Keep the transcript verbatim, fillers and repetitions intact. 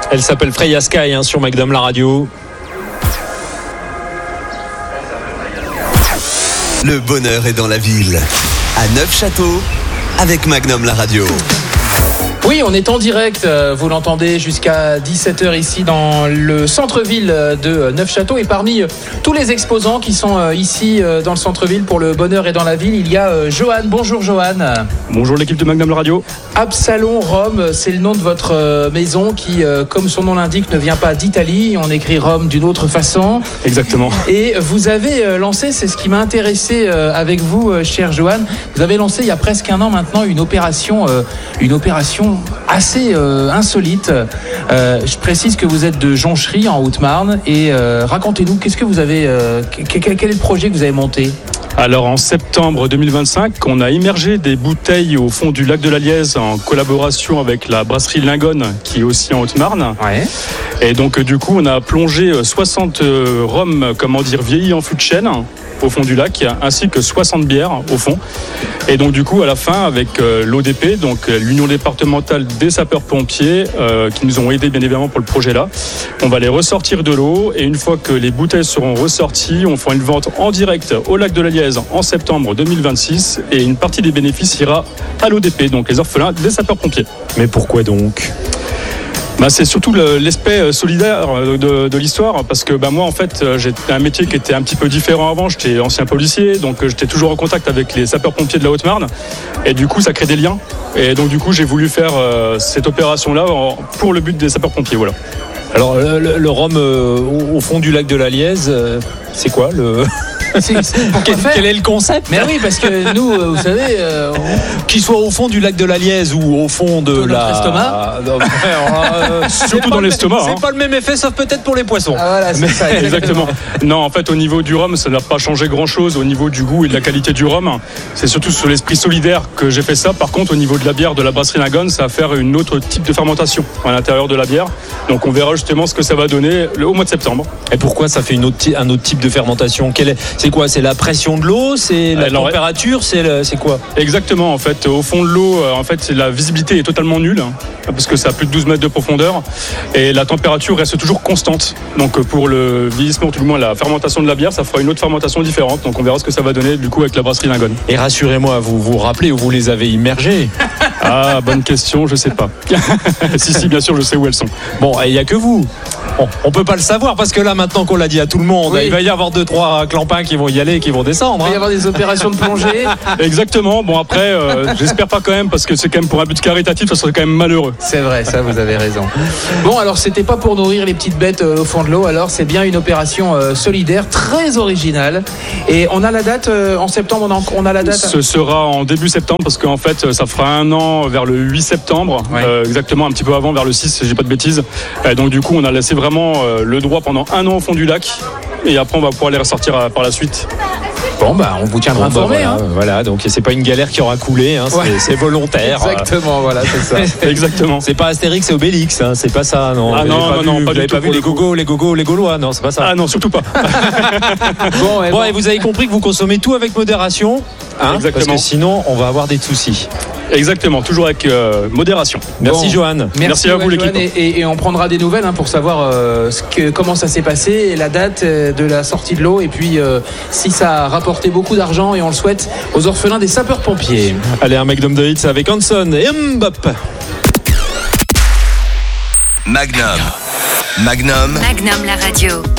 Elle s'appelle Freya Sky hein, sur Magnum la radio. Le bonheur est dans la ville. À Neufchâteau, avec Magnum la radio. Oui, on est en direct, vous l'entendez, jusqu'à dix-sept heures ici dans le centre-ville de Neufchâteau. Et parmi tous les exposants qui sont ici dans le centre-ville pour le bonheur et dans la ville, il y a Johan. Bonjour Johan. Bonjour l'équipe de Magnum la radio. Absalon Rome, c'est le nom de votre maison qui, comme son nom l'indique, ne vient pas d'Italie. On écrit Rome d'une autre façon. Exactement. Et vous avez lancé, c'est ce qui m'a intéressé avec vous, cher Johan, vous avez lancé il y a presque un an maintenant une opération, une opération assez euh, insolite. Euh, je précise que vous êtes de Jonchery en Haute-Marne et euh, racontez-nous, qu'est-ce que vous avez, euh, quel, quel est le projet que vous avez monté ? Alors en septembre deux mille vingt-cinq, on a immergé des bouteilles au fond du lac de la Lièze en collaboration avec la brasserie Lingonne qui est aussi en Haute-Marne. Ouais. Et donc du coup on a plongé soixante rhums, comment dire, vieillis en fût de chêne au fond du lac, ainsi que soixante bières au fond. Et donc du coup à la fin avec euh, l'O D P, donc l'Union départementale des sapeurs-pompiers, euh, qui nous ont aidés bien évidemment pour le projet là, on va les ressortir de l'eau et une fois que les bouteilles seront ressorties, on fera une vente en direct au lac de la Lièze en septembre deux mille vingt-six et une partie des bénéfices ira à l'O D P, donc les orphelins des sapeurs-pompiers. Mais pourquoi donc ? Bah, c'est surtout le, l'aspect solidaire de, de l'histoire, parce que bah, moi en fait j'ai un métier qui était un petit peu différent avant. J'étais ancien policier, donc j'étais toujours en contact avec les sapeurs-pompiers de la Haute-Marne et du coup ça crée des liens et donc du coup j'ai voulu faire euh, cette opération là pour le but des sapeurs-pompiers. Voilà. Alors le, le, le rhum euh, au fond du lac de la Lièze, euh, c'est quoi le... C'est, c'est quel, quel est le concept ? Mais oui, parce que nous, euh, vous savez, euh, on... qu'il soit au fond du lac de la Lièze ou au fond de, de la... l'estomac, euh, surtout dans l'estomac. C'est hein. pas le même effet, sauf peut-être pour les poissons. Ah, voilà, c'est Mais, ça, exactement. Non, en fait, au niveau du rhum, ça n'a pas changé grand-chose. Au niveau du goût et de la qualité du rhum, c'est surtout sur l'esprit solidaire que j'ai fait ça. Par contre, au niveau de la bière de la brasserie Lingonne, ça va faire une autre type de fermentation à l'intérieur de la bière. Donc, on verra justement ce que ça va donner au mois de septembre. Et pourquoi ça fait une autre, un autre type de fermentation ? Quelle est, c'est quoi ? C'est la pression de l'eau, c'est la Alors, température, c'est, le, c'est quoi ? Exactement, en fait, au fond de l'eau, en fait, c'est, la visibilité est totalement nulle, hein, parce que ça a plus de douze mètres de profondeur, et la température reste toujours constante. Donc pour le vieillissement, tout le moins la fermentation de la bière, ça fera une autre fermentation différente. Donc on verra ce que ça va donner du coup avec la brasserie Lingonne. Et rassurez-moi, vous vous rappelez où vous les avez immergés ? Ah, bonne question, je sais pas. si, si, bien sûr, je sais où elles sont. Bon, il n'y a que vous. Bon, on peut pas le savoir parce que là, maintenant qu'on l'a dit à tout le monde, oui. Il va y avoir deux, trois clampins qui vont y aller et qui vont descendre. Il va y avoir des opérations de plongée. Exactement. Bon, après, euh, j'espère pas quand même parce que c'est quand même pour un but caritatif, ça serait quand même malheureux. C'est vrai, ça, vous avez raison. Bon, alors, c'était pas pour nourrir les petites bêtes euh, au fond de l'eau. Alors, c'est bien une opération euh, solidaire, très originale. Et on a la date euh, en septembre. On a, on a la date. Ce sera en début septembre parce qu'en fait, ça fera un an vers le huit septembre, ouais. euh, exactement un petit peu avant, vers le six, si j'ai pas de bêtises. Et donc du coup, on a laissé vraiment euh, le droit pendant un an au fond du lac, et après on va pouvoir les ressortir à, par la suite. Bon bah on vous tiendra bon, informé. Bah, voilà, hein. voilà, donc c'est pas une galère qui aura coulé, hein, ouais. c'est, c'est volontaire. Exactement, voilà, c'est ça. Exactement. C'est pas Astérix et Obélix, hein, c'est pas ça, non. Ah non, non, non, pas du tout. Vous avez pas vu les gogos, les gogos, les gaulois, non, c'est pas ça. Ah non, surtout pas. bon, et bon, bon, et vous avez compris que vous consommez tout avec modération, hein, exactement. Parce que sinon on va avoir des soucis. Exactement, toujours avec euh, modération. Merci bon, Johan. Merci, merci à vous l'équipe. Et, et, et on prendra des nouvelles hein, pour savoir euh, ce que, comment ça s'est passé, et la date euh, de la sortie de l'eau, et puis euh, si ça a rapporté beaucoup d'argent, et on le souhaite aux orphelins des sapeurs-pompiers. Allez, un Magnum de hits avec Hanson et Mbop. Magnum. Magnum. Magnum la radio.